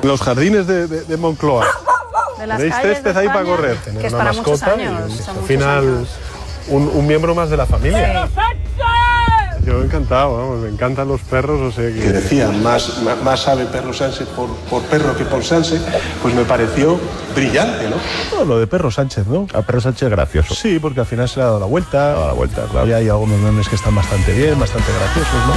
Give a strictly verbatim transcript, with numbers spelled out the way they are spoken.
los jardines de, de, de Moncloa. De las Tenéis calles césped de ahí para España, correr. que Tener es una para muchos mascota años, y son al muchos final años. un, un miembro más de la familia. Sí. Yo encantado, vamos, me encantan los perros, o sea que... que decían más, más, más sabe perro Sánchez por, por perro que por Sánchez, pues me pareció brillante, ¿no? Todo lo de Perro Sánchez, ¿no? A Perro Sánchez gracioso. Sí, porque al final se le ha dado la vuelta. Ha dado la vuelta, claro. Y hay algunos memes que están bastante bien, bastante graciosos, ¿no?